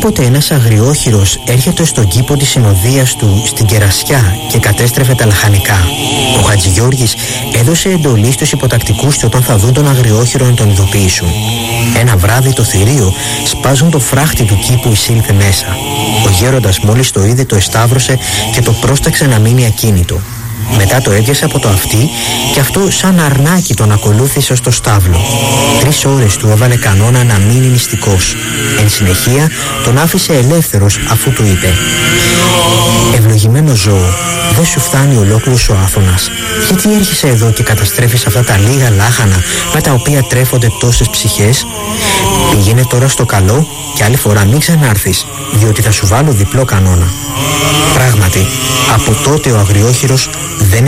κάποτε ένας αγριόχειρος έρχεται στον κήπο της συνοδείας του στην Κερασιά και κατέστρεφε τα λαχανικά. Ο Χατζηγιώργης έδωσε εντολή στους υποτακτικούς και όταν θα δουν τον αγριόχειρο να τον ειδοποιήσουν. Ένα βράδυ το θηρίο σπάζουν το φράχτη του κήπου εισήλθε μέσα. Ο γέροντας μόλις το είδε το εσταύρωσε και το πρόσταξε να μείνει ακίνητο. Μετά το έβγασε από το αυτί και αυτό σαν αρνάκι τον ακολούθησε ως το στάβλο. 3 ώρες του έβαλε κανόνα να μείνει νηστικός. Εν συνεχεία τον άφησε ελεύθερος αφού του είπε: «Ευλογημένο ζώο, δεν σου φτάνει ολόκληρος ο Άθωνας? Γιατί έρχεσαι εδώ και καταστρέφεις αυτά τα λίγα λάχανα με τα οποία τρέφονται τόσες ψυχές? Πήγαινε τώρα στο καλό και άλλη φορά μην ξανάρθεις, διότι θα σου βάλω διπλό κανόνα». Πράγματι, από τότε ο αγριόχειρος δεν